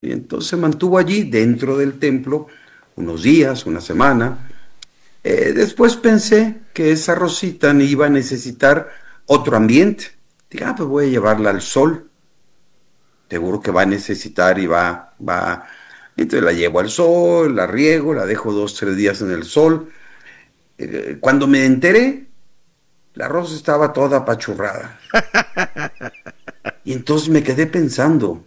Y entonces se mantuvo allí dentro del templo unos días, una semana. Después pensé que esa Rosita iba a necesitar otro ambiente. Dije, pues voy a llevarla al sol. Seguro que va a necesitar y va. Entonces la llevo al sol, la riego, la dejo 2, 3 días en el sol. Cuando me enteré, la rosa estaba toda apachurrada. Y entonces me quedé pensando,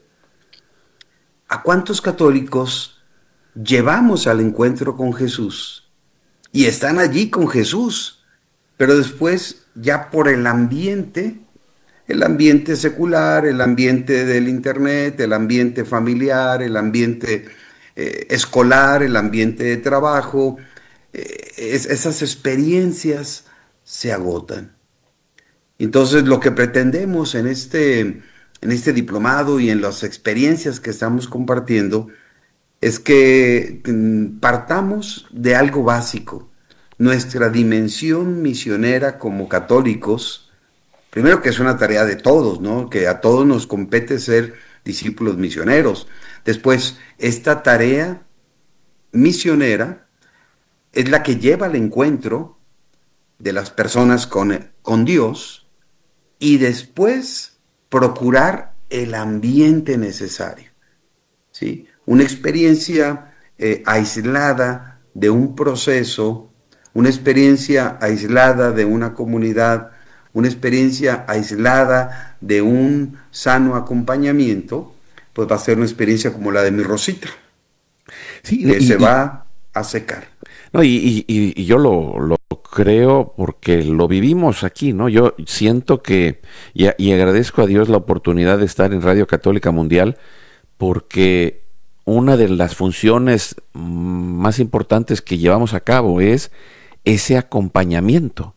¿a cuántos católicos llevamos al encuentro con Jesús? Y están allí con Jesús, pero después ya por el ambiente secular, el ambiente del internet, el ambiente familiar, el ambiente escolar, el ambiente de trabajo, esas experiencias se agotan. Entonces, lo que pretendemos en este diplomado y en las experiencias que estamos compartiendo es que partamos de algo básico. Nuestra dimensión misionera como católicos, primero que es una tarea de todos, ¿no? Que a todos nos compete ser discípulos misioneros. Después, esta tarea misionera es la que lleva al encuentro de las personas con Dios y después procurar el ambiente necesario, ¿sí? Una experiencia aislada de un proceso, una experiencia aislada de una comunidad, una experiencia aislada de un sano acompañamiento, pues va a ser una experiencia como la de mi Rosita, Sí, que se va a secar. no, y yo lo creo porque lo vivimos aquí, ¿no? Yo siento que, y agradezco a Dios la oportunidad de estar en Radio Católica Mundial, porque una de las funciones más importantes que llevamos a cabo es ese acompañamiento,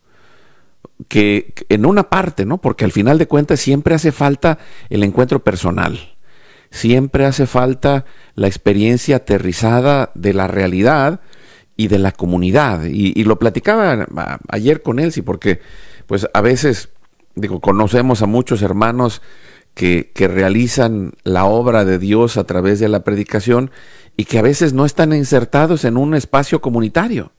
que en una parte, ¿no? Porque al final de cuentas siempre hace falta el encuentro personal, siempre hace falta la experiencia aterrizada de la realidad y de la comunidad. Y lo platicaba ayer con Elsie, porque pues a veces, digo, conocemos a muchos hermanos que realizan la obra de Dios a través de la predicación y que a veces no están insertados en un espacio comunitario.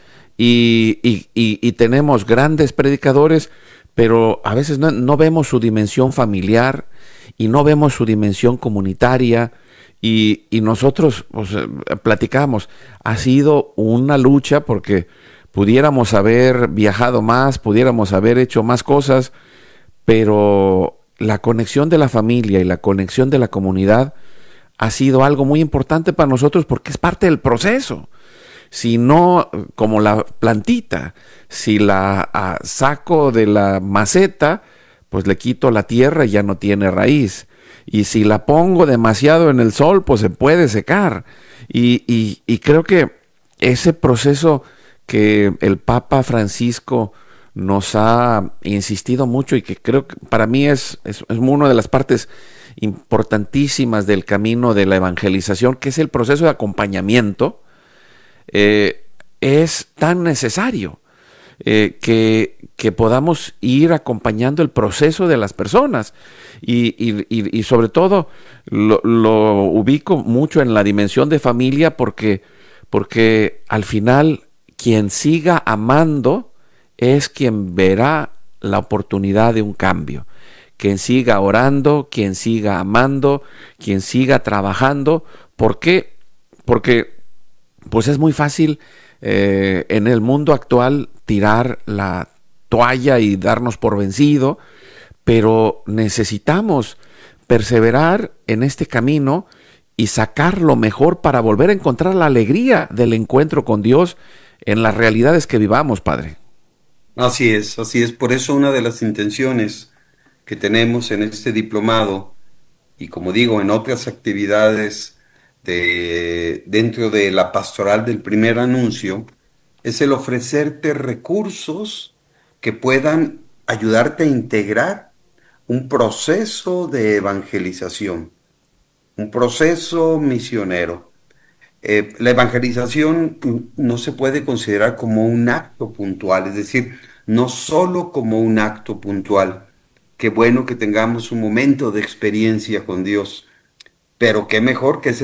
Y tenemos grandes predicadores, pero a veces no vemos su dimensión familiar y no vemos su dimensión comunitaria. Y nosotros pues, platicamos, ha sido una lucha porque pudiéramos haber viajado más, pudiéramos haber hecho más cosas, pero la conexión de la familia y la conexión de la comunidad ha sido algo muy importante para nosotros porque es parte del proceso. Si no, como la plantita, si la saco de la maceta, pues le quito la tierra y ya no tiene raíz. Y si la pongo demasiado en el sol, pues se puede secar. Y creo que ese proceso que el Papa Francisco nos ha insistido mucho y que creo que para mí es una de las partes importantísimas del camino de la evangelización, que es el proceso de acompañamiento, es tan necesario que podamos ir acompañando el proceso de las personas y sobre todo lo ubico mucho en la dimensión de familia porque al final quien siga amando es quien verá la oportunidad de un cambio. Quien siga orando, quien siga amando, quien siga trabajando. ¿Por qué? Porque pues es muy fácil en el mundo actual tirar la toalla y darnos por vencido, pero necesitamos perseverar en este camino y sacar lo mejor para volver a encontrar la alegría del encuentro con Dios en las realidades que vivamos, Padre. Así es, así es. Por eso una de las intenciones que tenemos en este diplomado y como digo, en otras actividades dentro de la pastoral del primer anuncio, es el ofrecerte recursos que puedan ayudarte a integrar un proceso de evangelización, un proceso misionero. La evangelización no se puede considerar como un acto puntual, es decir, no solo como un acto puntual. Qué bueno que tengamos un momento de experiencia con Dios, pero qué mejor que ese